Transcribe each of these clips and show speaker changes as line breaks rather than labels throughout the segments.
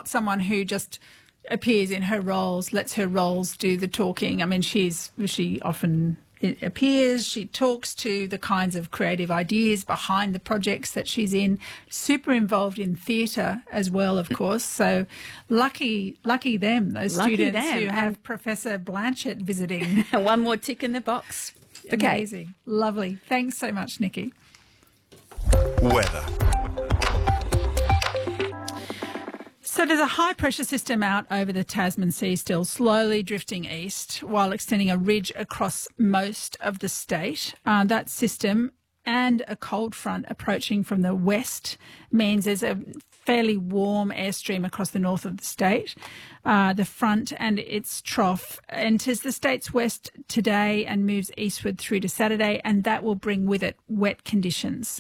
not someone who just appears in her roles, lets her roles do the talking. I mean, she often appears, she talks to the kinds of creative ideas behind the projects that she's in, super involved in theatre as well, of course. So lucky them, those students who have Professor Blanchett visiting.
One more tick in the box. Okay.
Amazing. Lovely. Thanks so much, Nikki.
Weather.
So there's a high-pressure system out over the Tasman Sea still, slowly drifting east while extending a ridge across most of the state. That system and a cold front approaching from the west means there's a fairly warm airstream across the north of the state. The front and its trough enters the state's west today and moves eastward through to Saturday, and that will bring with it wet conditions.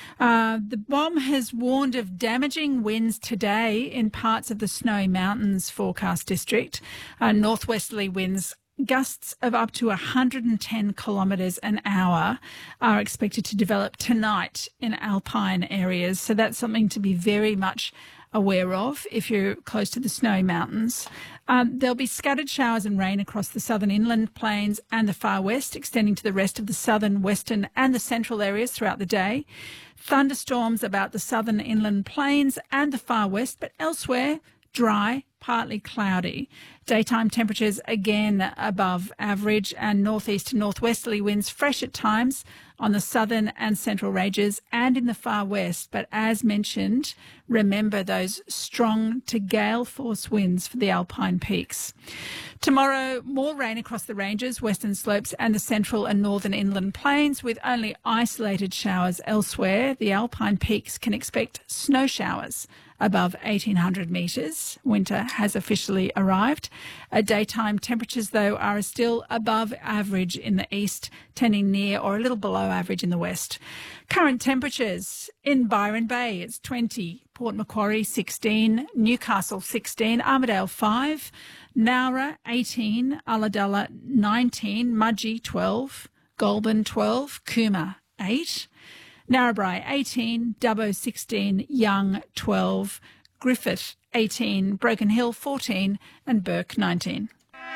The BOM has warned of damaging winds today in parts of the Snowy Mountains forecast district. Northwesterly winds, gusts of up to 110 kilometres an hour are expected to develop tonight in alpine areas. So that's something to be very much aware of if you're close to the Snowy Mountains. There'll be scattered showers and rain across the southern inland plains and the far west, extending to the rest of the southern, western and the central areas throughout the day. Thunderstorms about the southern inland plains and the far west, but elsewhere dry, partly cloudy. Daytime temperatures again above average, and northeast to northwesterly winds fresh at times on the southern and central ranges and in the far west. But as mentioned, remember those strong to gale force winds for the alpine peaks. Tomorrow, more rain across the ranges, western slopes and the central and northern inland plains, with only isolated showers elsewhere. The alpine peaks can expect snow showers above 1,800 metres. Winter has officially arrived. Daytime temperatures, though, are still above average in the east, tending near or a little below average in the west. Current temperatures in Byron Bay, it's 20, Port Macquarie 16, Newcastle 16, Armidale 5, Nowra 18, Ulladulla 19, Mudgee 12, Goulburn 12, Cooma 8, Narrabri 18, Dubbo 16, Young 12, Griffith 18, Broken Hill 14 and Burke 19.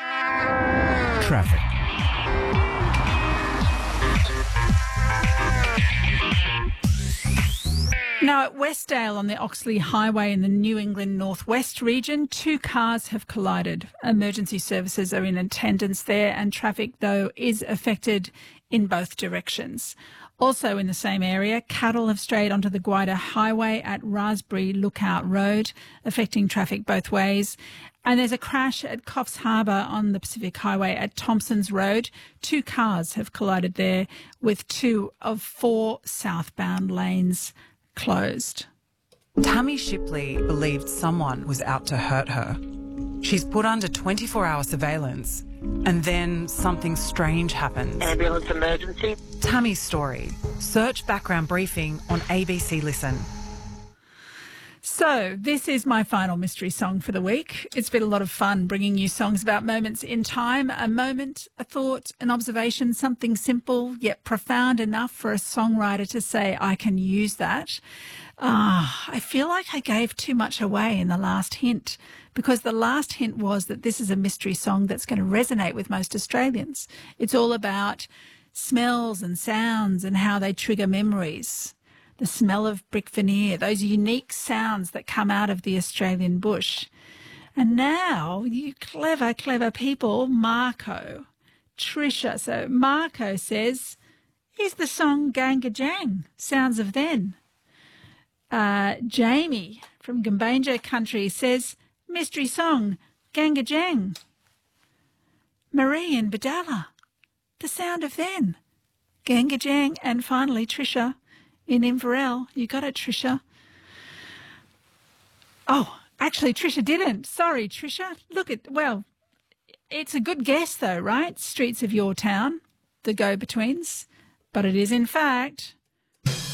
Traffic.
Now, at Westdale on the Oxley Highway in the New England Northwest region, 2 cars have collided. Emergency services are in attendance there, and traffic, though, is affected in both directions. Also in the same area, cattle have strayed onto the Guida Highway at Raspberry Lookout Road, affecting traffic both ways. And there's a crash at Coffs Harbour on the Pacific Highway at Thompsons Road. 2 cars have collided there, with 2 of 4 southbound lanes closed.
Tammy Shipley believed someone was out to hurt her. She's put under 24-hour surveillance, and then something strange happened.
Ambulance emergency.
Tammy's story. Search background briefing on ABC Listen.
So this is my final mystery song for the week. It's been a lot of fun bringing you songs about moments in time, a moment, a thought, an observation, something simple yet profound enough for a songwriter to say, I can use that. I feel like I gave too much away in the last hint, because the last hint was that this is a mystery song that's going to resonate with most Australians. It's all about smells and sounds and how they trigger memories. The smell of brick veneer, those unique sounds that come out of the Australian bush. And now, you clever, clever people, Marco, Trisha. So Marco says, here's the song Ganga Jang, Sounds of Then. Jamie from Gumbaynja country says, mystery song, Ganga Jang. Marie in Badalla, The Sound of Then. Ganga Jang. And finally, Trisha in Inverell. You got it, Trisha. Oh, actually, Trisha didn't. Sorry, Trisha. Well, it's a good guess though, right? Streets of Your Town, the Go-Betweens. But it is, in fact,